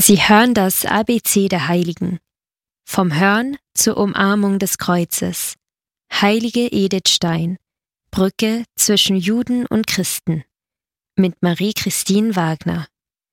Sie hören das ABC der Heiligen. Vom Hören zur Umarmung des Kreuzes. Heilige Edith Stein. Brücke zwischen Juden und Christen. Mit Marie-Christine Wagner.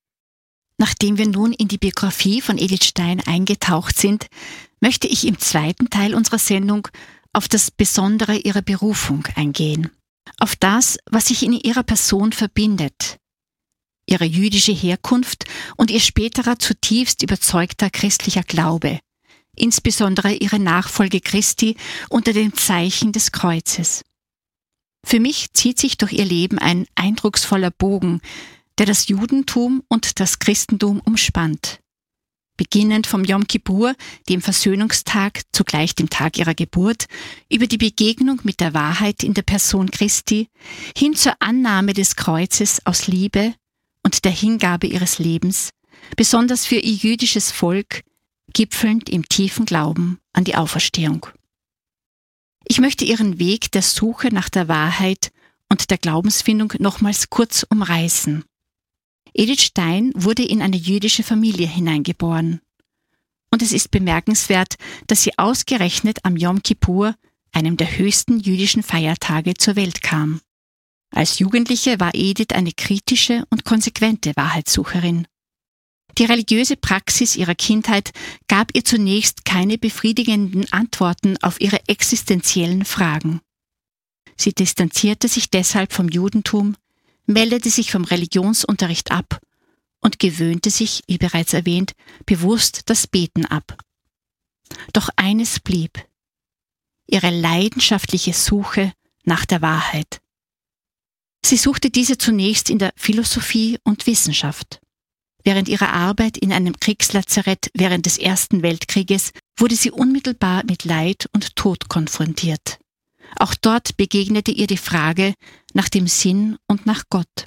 Nachdem wir nun in die Biografie von Edith Stein eingetaucht sind, möchte ich im zweiten Teil unserer Sendung auf das Besondere ihrer Berufung eingehen. Auf das, was sich in ihrer Person verbindet. Ihre jüdische Herkunft und ihr späterer zutiefst überzeugter christlicher Glaube, insbesondere ihre Nachfolge Christi unter dem Zeichen des Kreuzes. Für mich zieht sich durch ihr Leben ein eindrucksvoller Bogen, der das Judentum und das Christentum umspannt. Beginnend vom Yom Kippur, dem Versöhnungstag, zugleich dem Tag ihrer Geburt, über die Begegnung mit der Wahrheit in der Person Christi, hin zur Annahme des Kreuzes aus Liebe und der Hingabe ihres Lebens, besonders für ihr jüdisches Volk, gipfelnd im tiefen Glauben an die Auferstehung. Ich möchte ihren Weg der Suche nach der Wahrheit und der Glaubensfindung nochmals kurz umreißen. Edith Stein wurde in eine jüdische Familie hineingeboren. Und es ist bemerkenswert, dass sie ausgerechnet am Yom Kippur, einem der höchsten jüdischen Feiertage, zur Welt kam. Als Jugendliche war Edith eine kritische und konsequente Wahrheitssucherin. Die religiöse Praxis ihrer Kindheit gab ihr zunächst keine befriedigenden Antworten auf ihre existenziellen Fragen. Sie distanzierte sich deshalb vom Judentum, meldete sich vom Religionsunterricht ab und gewöhnte sich, wie bereits erwähnt, bewusst das Beten ab. Doch eines blieb: ihre leidenschaftliche Suche nach der Wahrheit. Sie suchte diese zunächst in der Philosophie und Wissenschaft. Während ihrer Arbeit in einem Kriegslazarett während des Ersten Weltkrieges wurde sie unmittelbar mit Leid und Tod konfrontiert. Auch dort begegnete ihr die Frage nach dem Sinn und nach Gott.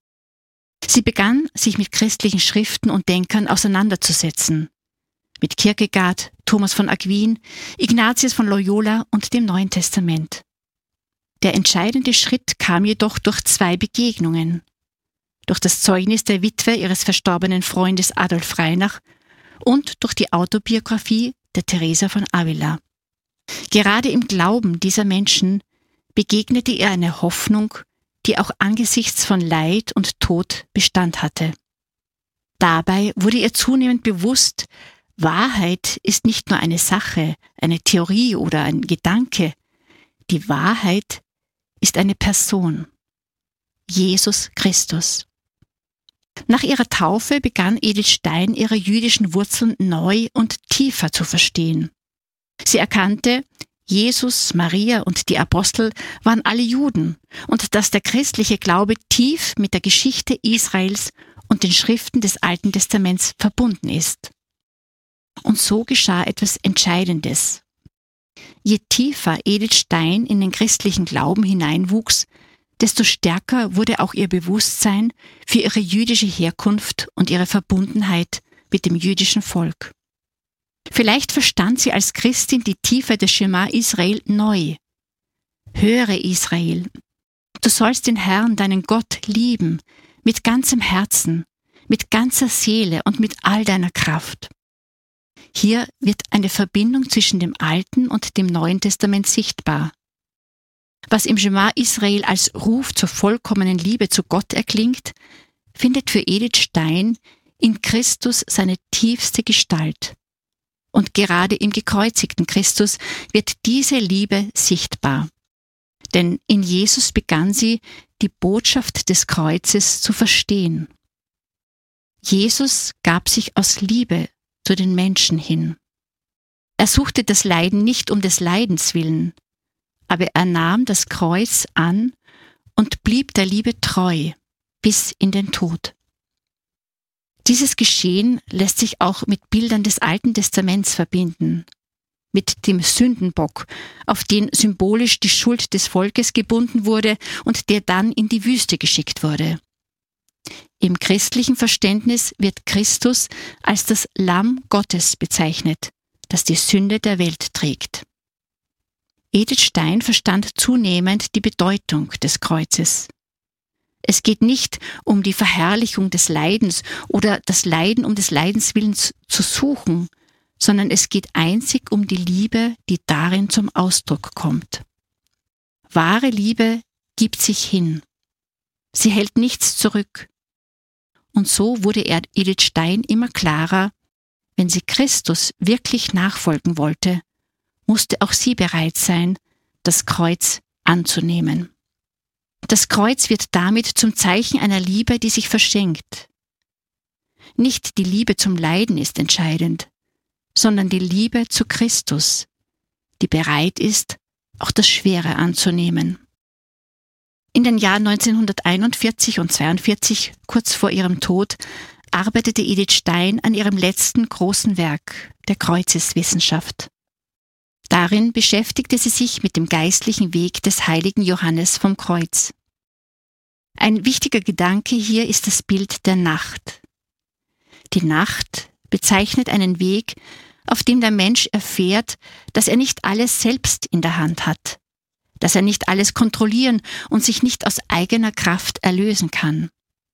Sie begann, sich mit christlichen Schriften und Denkern auseinanderzusetzen. Mit Kierkegaard, Thomas von Aquin, Ignatius von Loyola und dem Neuen Testament. Der entscheidende Schritt kam jedoch durch zwei Begegnungen. Durch das Zeugnis der Witwe ihres verstorbenen Freundes Adolf Reinach und durch die Autobiografie der Teresa von Avila. Gerade im Glauben dieser Menschen begegnete ihr eine Hoffnung, die auch angesichts von Leid und Tod Bestand hatte. Dabei wurde ihr zunehmend bewusst, Wahrheit ist nicht nur eine Sache, eine Theorie oder ein Gedanke. Die Wahrheit ist eine Person, Jesus Christus. Nach ihrer Taufe begann Edith Stein, ihre jüdischen Wurzeln neu und tiefer zu verstehen. Sie erkannte, Jesus, Maria und die Apostel waren alle Juden und dass der christliche Glaube tief mit der Geschichte Israels und den Schriften des Alten Testaments verbunden ist. Und so geschah etwas Entscheidendes. Je tiefer Edith Stein in den christlichen Glauben hineinwuchs, desto stärker wurde auch ihr Bewusstsein für ihre jüdische Herkunft und ihre Verbundenheit mit dem jüdischen Volk. Vielleicht verstand sie als Christin die Tiefe des Schema Israel neu. Höre Israel, du sollst den Herrn, deinen Gott, lieben, mit ganzem Herzen, mit ganzer Seele und mit all deiner Kraft. Hier wird eine Verbindung zwischen dem Alten und dem Neuen Testament sichtbar. Was im Schema Israel als Ruf zur vollkommenen Liebe zu Gott erklingt, findet für Edith Stein in Christus seine tiefste Gestalt. Und gerade im gekreuzigten Christus wird diese Liebe sichtbar. Denn in Jesus begann sie, die Botschaft des Kreuzes zu verstehen. Jesus gab sich aus Liebe zu den Menschen hin. Er suchte das Leiden nicht um des Leidens willen, aber er nahm das Kreuz an und blieb der Liebe treu bis in den Tod. Dieses Geschehen lässt sich auch mit Bildern des Alten Testaments verbinden, mit dem Sündenbock, auf den symbolisch die Schuld des Volkes gebunden wurde und der dann in die Wüste geschickt wurde. Im christlichen Verständnis wird Christus als das Lamm Gottes bezeichnet, das die Sünde der Welt trägt. Edith Stein verstand zunehmend die Bedeutung des Kreuzes. Es geht nicht um die Verherrlichung des Leidens oder das Leiden um des Leidens Willens zu suchen, sondern es geht einzig um die Liebe, die darin zum Ausdruck kommt. Wahre Liebe gibt sich hin. Sie hält nichts zurück. Und so wurde Edith Stein immer klarer, wenn sie Christus wirklich nachfolgen wollte, musste auch sie bereit sein, das Kreuz anzunehmen. Das Kreuz wird damit zum Zeichen einer Liebe, die sich verschenkt. Nicht die Liebe zum Leiden ist entscheidend, sondern die Liebe zu Christus, die bereit ist, auch das Schwere anzunehmen. In den Jahren 1941 und 1942, kurz vor ihrem Tod, arbeitete Edith Stein an ihrem letzten großen Werk, der Kreuzeswissenschaft. Darin beschäftigte sie sich mit dem geistlichen Weg des heiligen Johannes vom Kreuz. Ein wichtiger Gedanke hier ist das Bild der Nacht. Die Nacht bezeichnet einen Weg, auf dem der Mensch erfährt, dass er nicht alles selbst in der Hand hat, dass er nicht alles kontrollieren und sich nicht aus eigener Kraft erlösen kann.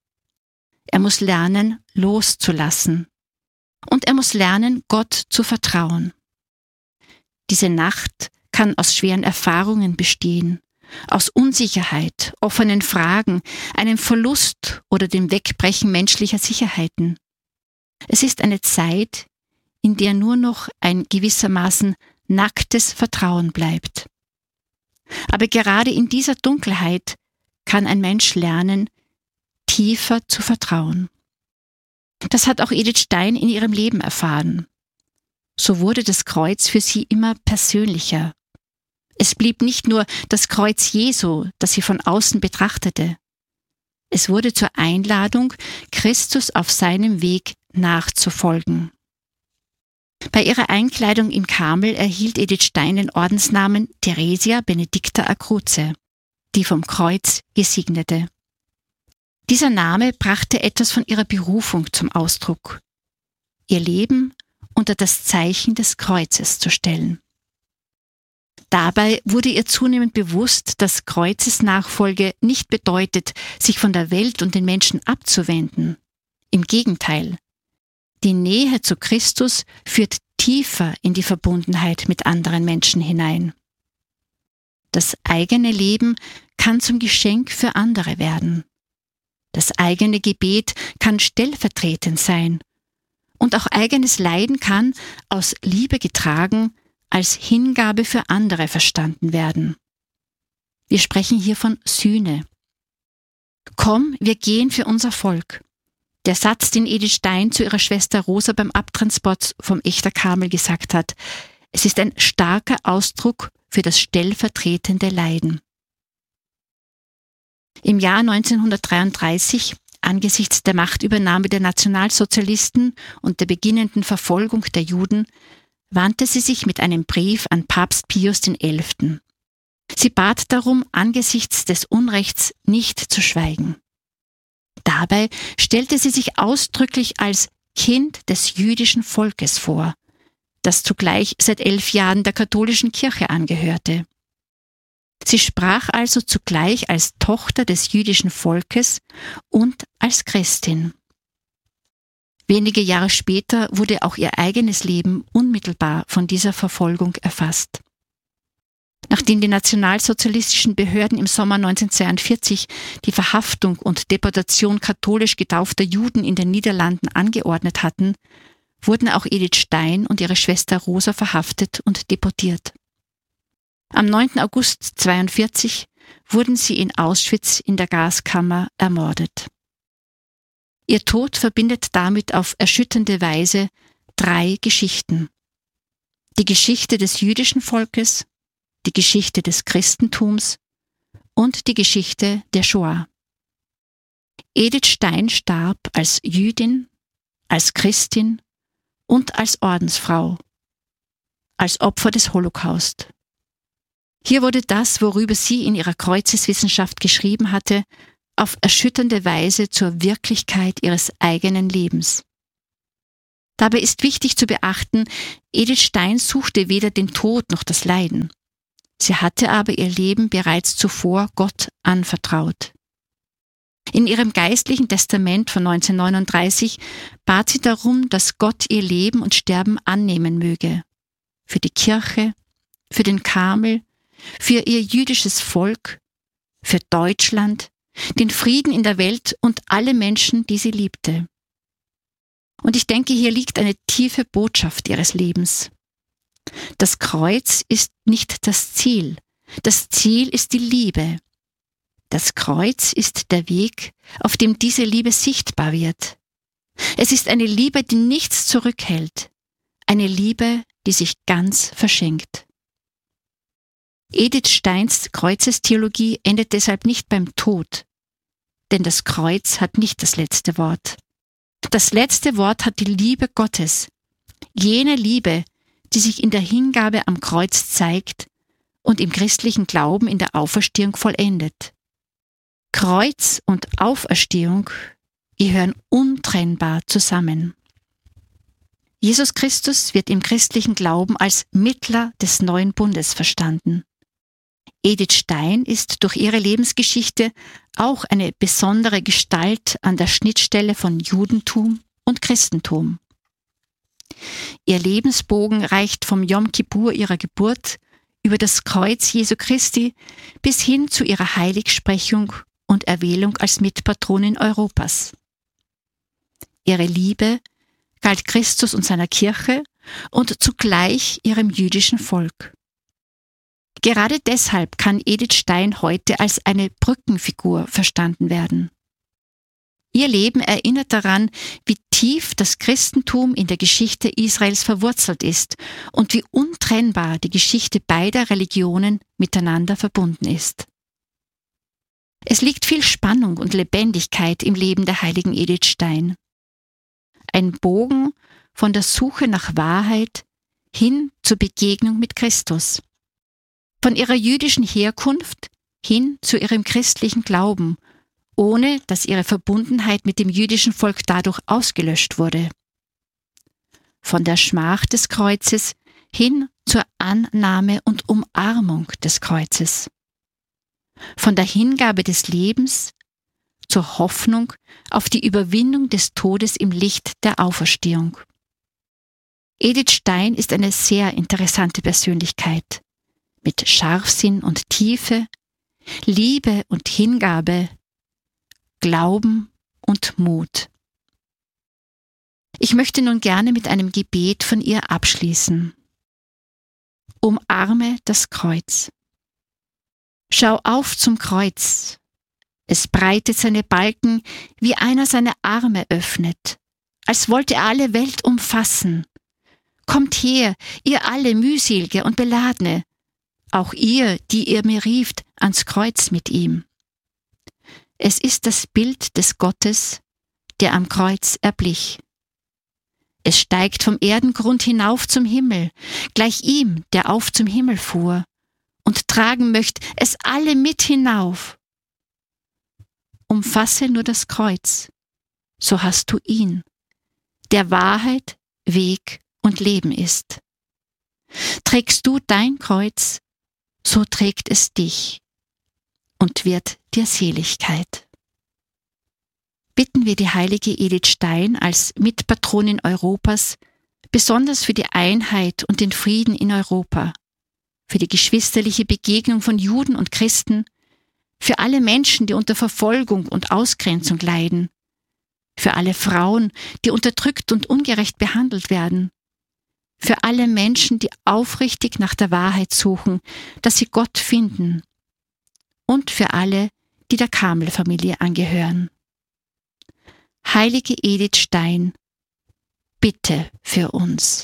Er muss lernen, loszulassen. Und er muss lernen, Gott zu vertrauen. Diese Nacht kann aus schweren Erfahrungen bestehen, aus Unsicherheit, offenen Fragen, einem Verlust oder dem Wegbrechen menschlicher Sicherheiten. Es ist eine Zeit, in der nur noch ein gewissermaßen nacktes Vertrauen bleibt. Aber gerade in dieser Dunkelheit kann ein Mensch lernen, tiefer zu vertrauen. Das hat auch Edith Stein in ihrem Leben erfahren. So wurde das Kreuz für sie immer persönlicher. Es blieb nicht nur das Kreuz Jesu, das sie von außen betrachtete. Es wurde zur Einladung, Christus auf seinem Weg nachzufolgen. Bei ihrer Einkleidung im Karmel erhielt Edith Stein den Ordensnamen Theresia Benedicta a Cruce, die vom Kreuz gesegnete. Dieser Name brachte etwas von ihrer Berufung zum Ausdruck: ihr Leben unter das Zeichen des Kreuzes zu stellen. Dabei wurde ihr zunehmend bewusst, dass Kreuzesnachfolge nicht bedeutet, sich von der Welt und den Menschen abzuwenden. Im Gegenteil. Die Nähe zu Christus führt tiefer in die Verbundenheit mit anderen Menschen hinein. Das eigene Leben kann zum Geschenk für andere werden. Das eigene Gebet kann stellvertretend sein. Und auch eigenes Leiden kann, aus Liebe getragen, als Hingabe für andere verstanden werden. Wir sprechen hier von Sühne. Komm, wir gehen für unser Volk. Der Satz, den Edith Stein zu ihrer Schwester Rosa beim Abtransport vom Echter Karmel gesagt hat, es ist ein starker Ausdruck für das stellvertretende Leiden. Im Jahr 1933, angesichts der Machtübernahme der Nationalsozialisten und der beginnenden Verfolgung der Juden, wandte sie sich mit einem Brief an Papst Pius XI. Sie bat darum, angesichts des Unrechts nicht zu schweigen. Dabei stellte sie sich ausdrücklich als Kind des jüdischen Volkes vor, das zugleich seit 11 Jahren der katholischen Kirche angehörte. Sie sprach also zugleich als Tochter des jüdischen Volkes und als Christin. Wenige Jahre später wurde auch ihr eigenes Leben unmittelbar von dieser Verfolgung erfasst. Nachdem die nationalsozialistischen Behörden im Sommer 1942 die Verhaftung und Deportation katholisch getaufter Juden in den Niederlanden angeordnet hatten, wurden auch Edith Stein und ihre Schwester Rosa verhaftet und deportiert. Am 9. August 1942 wurden sie in Auschwitz in der Gaskammer ermordet. Ihr Tod verbindet damit auf erschütternde Weise 3 Geschichten. Die Geschichte des jüdischen Volkes, die Geschichte des Christentums und die Geschichte der Shoah. Edith Stein starb als Jüdin, als Christin und als Ordensfrau, als Opfer des Holocaust. Hier wurde das, worüber sie in ihrer Kreuzeswissenschaft geschrieben hatte, auf erschütternde Weise zur Wirklichkeit ihres eigenen Lebens. Dabei ist wichtig zu beachten, Edith Stein suchte weder den Tod noch das Leiden. Sie hatte aber ihr Leben bereits zuvor Gott anvertraut. In ihrem geistlichen Testament von 1939 bat sie darum, dass Gott ihr Leben und Sterben annehmen möge. Für die Kirche, für den Karmel, für ihr jüdisches Volk, für Deutschland, den Frieden in der Welt und alle Menschen, die sie liebte. Und ich denke, hier liegt eine tiefe Botschaft ihres Lebens. Das Kreuz ist nicht das Ziel. Das Ziel ist die Liebe. Das Kreuz ist der Weg, auf dem diese Liebe sichtbar wird. Es ist eine Liebe, die nichts zurückhält. Eine Liebe, die sich ganz verschenkt. Edith Steins Kreuzestheologie endet deshalb nicht beim Tod, denn das Kreuz hat nicht das letzte Wort. Das letzte Wort hat die Liebe Gottes, jene Liebe, die sich in der Hingabe am Kreuz zeigt und im christlichen Glauben in der Auferstehung vollendet. Kreuz und Auferstehung gehören untrennbar zusammen. Jesus Christus wird im christlichen Glauben als Mittler des neuen Bundes verstanden. Edith Stein ist durch ihre Lebensgeschichte auch eine besondere Gestalt an der Schnittstelle von Judentum und Christentum. Ihr Lebensbogen reicht vom Jom Kippur ihrer Geburt über das Kreuz Jesu Christi bis hin zu ihrer Heiligsprechung und Erwählung als Mitpatronin Europas. Ihre Liebe galt Christus und seiner Kirche und zugleich ihrem jüdischen Volk. Gerade deshalb kann Edith Stein heute als eine Brückenfigur verstanden werden. Ihr Leben erinnert daran, wie tief das Christentum in der Geschichte Israels verwurzelt ist und wie untrennbar die Geschichte beider Religionen miteinander verbunden ist. Es liegt viel Spannung und Lebendigkeit im Leben der heiligen Edith Stein. Ein Bogen von der Suche nach Wahrheit hin zur Begegnung mit Christus. Von ihrer jüdischen Herkunft hin zu ihrem christlichen Glauben, ohne dass ihre Verbundenheit mit dem jüdischen Volk dadurch ausgelöscht wurde. Von der Schmach des Kreuzes hin zur Annahme und Umarmung des Kreuzes. Von der Hingabe des Lebens zur Hoffnung auf die Überwindung des Todes im Licht der Auferstehung. Edith Stein ist eine sehr interessante Persönlichkeit, mit Scharfsinn und Tiefe, Liebe und Hingabe, Glauben und Mut. Ich möchte nun gerne mit einem Gebet von ihr abschließen. Umarme das Kreuz. Schau auf zum Kreuz. Es breitet seine Balken, wie einer seine Arme öffnet, als wollte er alle Welt umfassen. Kommt her, ihr alle mühselige und Beladene, auch ihr, die ihr mir rieft, ans Kreuz mit ihm. Es ist das Bild des Gottes, der am Kreuz erblich. Es steigt vom Erdengrund hinauf zum Himmel, gleich ihm, der auf zum Himmel fuhr, und tragen möcht es alle mit hinauf. Umfasse nur das Kreuz, so hast du ihn, der Wahrheit, Weg und Leben ist. Trägst du dein Kreuz, so trägt es dich und wird dir Seligkeit. Bitten wir die heilige Edith Stein als Mitpatronin Europas, besonders für die Einheit und den Frieden in Europa, für die geschwisterliche Begegnung von Juden und Christen, für alle Menschen, die unter Verfolgung und Ausgrenzung leiden, für alle Frauen, die unterdrückt und ungerecht behandelt werden, für alle Menschen, die aufrichtig nach der Wahrheit suchen, dass sie Gott finden, und für alle, die der Karmel-Familie angehören. Heilige Edith Stein, bitte für uns.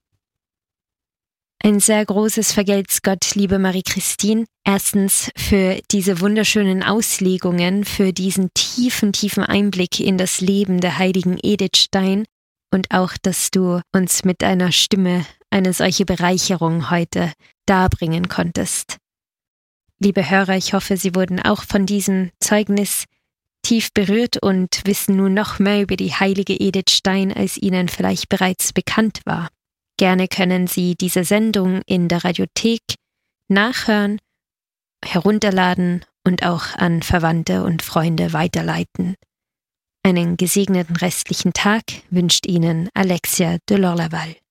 Ein sehr großes Vergelt's Gott, liebe Marie-Christine. Erstens für diese wunderschönen Auslegungen, für diesen tiefen Einblick in das Leben der heiligen Edith Stein und auch, dass du uns mit deiner Stimme eine solche Bereicherung heute darbringen konntest. Liebe Hörer, ich hoffe, Sie wurden auch von diesem Zeugnis tief berührt und wissen nun noch mehr über die heilige Edith Stein, als Ihnen vielleicht bereits bekannt war. Gerne können Sie diese Sendung in der Radiothek nachhören, herunterladen und auch an Verwandte und Freunde weiterleiten. Einen gesegneten restlichen Tag wünscht Ihnen Alexia de Lorlaval.